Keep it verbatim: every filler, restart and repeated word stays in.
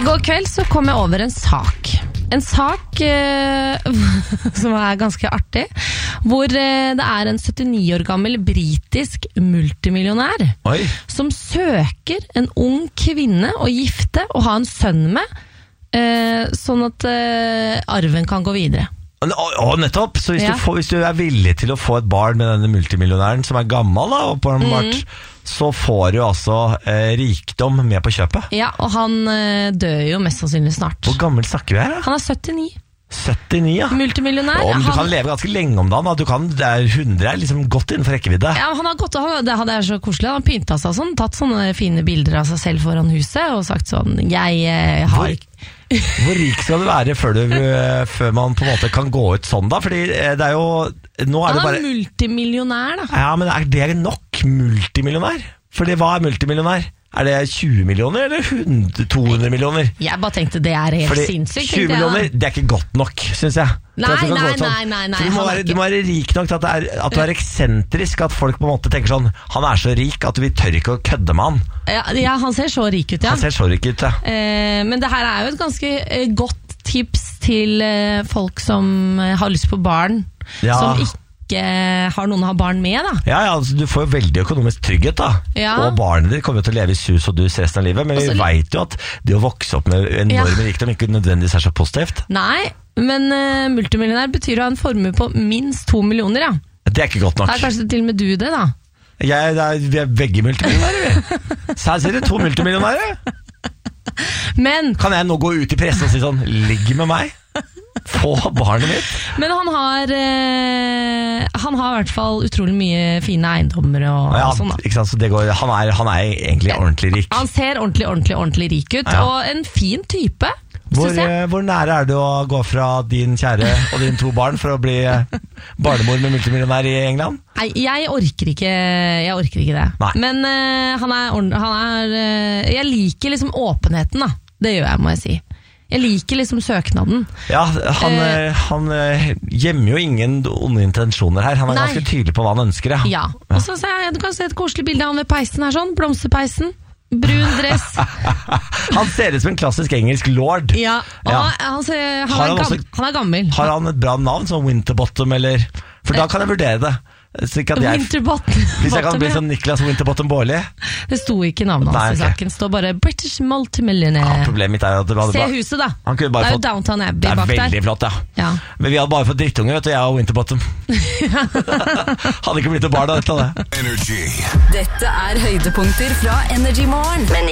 går kveld så kom jeg over en sak. En sak eh, som er ganske artig, hvor eh, det er en syttini år gammel britisk multimillionær Oi. som søker en ung kvinne å gifte og ha en sønn med, eh, sånn at eh, arven kan gå videre. Å, å, nettopp, så hvis, Ja. du får, hvis du er villig til å få et barn med denne multimillionæren som er gammel da, åpenbart, Mm. så får du altså eh, rikdom med på kjøpet. Ja, og han eh, dør jo mest sannsynlig snart. Hvor gammel snakker vi her da? Han er syttini. syttini, ja. Multimillionær. Å, men du han, kan leve ganske lenge om dagen. Da. Du kan, det er hundre er liksom godt innenfor rekkevidde. ja, han har gått, han, det det er så koselig. Han har pynta seg sånn, tatt sånne fine bilder av seg selv foran huset og sagt sånn, jeg eh, har Hvor, hvor rik skal du være før, du, eh, før man på en måte kan gå ut sånn da? Fordi eh, det er jo, nå er Han det er bare... multimillionær da. Ja, men er det nok multimillionær? Fordi hva er multimillionær? Er det tjue millioner eller hundre, to hundre millioner? Jeg bare tenkte det er helt Fordi sinnssykt. tjue millioner, det er ikke godt nok, synes jeg. Nei, For at du kan nei, gå ut sånn. nei, nei, nei, Så du må, han er være, ikke- du må være rik nok til at, det er, at du er eksentrisk, at folk på en måte tenker sånn, han er så rik at vi tør ikke å kødde med han. Ja, ja, han ser så rik ut, ja. Han ser så rik ut, ja. Eh, men det her er jo et ganske eh, godt tips til eh, folk som eh, har lyst på barn, Ja. som ikke har noen å ha barn med, da. Ja, ja, altså, du får jo veldig økonomisk trygghet da. Ja. Og barnet ditt kommer jo til å leve i sus og dus resten av livet, men Også vi litt- vet jo at det å vokse opp med enorme Ja. rikdom ikke nødvendigvis er så positivt. Nei, men uh, multimillionær betyr å ha en formue på minst to millioner, ja. Det er ikke godt nok. Da er kanskje til og med du det, da. Jeg, det er, vi er begge multimillionærer, vi. Så her ser du to multimillionærer. Men, Kan jeg nå gå ut i pressen og si sånn, ligg med meg? Få barnet mitt? men han har eh, Han har i hvert fall utrolig mye fine eiendommer og, Ja, og sånn, da. ikke sant? Så det går, han, er, han er egentlig ordentlig rik. Han ser ordentlig, ordentlig, ordentlig rik ut, Ja. og en fin type, Hvor, synes jeg. eh, hvor nære er det å gå fra din kjære og dine to barn for å bli eh, barnemor med multimillionær i England? Nei, jeg orker ikke, jeg orker ikke det. Nei. Men eh, han er, ord- han er eh, jeg liker liksom åpenheten, da. Det gjør jeg, må jeg si. Jeg liker liksom søknaden. Ja, han, Eh. eh, han eh, gjemmer jo ingen onde intensjoner her. Han er Nei. ganske tydelig på hva han ønsker. Ja. Ja. Og så ser jeg, du kan se et koselig bilde av han ved peisen her sånn, blomsterpeisen. Brun dress. Han ser ut som en klassisk engelsk lord. Ja, og Ja. Han, han, ser, han, Har er han gam, også- han er gammel. Har han et bra navn, som Winterbottom, eller? For da kan jeg vurdere det. Så ikke at jeg, Winterbottom. hvis jeg kan bli sånn Niklas Winterbottom Baarli. Det sto ikke navnet hans Nei, i ok. saken. Det står bare British Ja, Multimillionaire. problemet mitt er at det hadde Se bare, huset, da. Han kunne Det bare er jo fått, Downton det Abbey er bak veldig der. flott, ja. Ja. Men vi hadde bare fått drittunger, vet du, jeg og Winterbottom. Hadde ikke blitt noe barn av dette, det. Energy. Dette er høydepunkter fra Energy Morgen. Med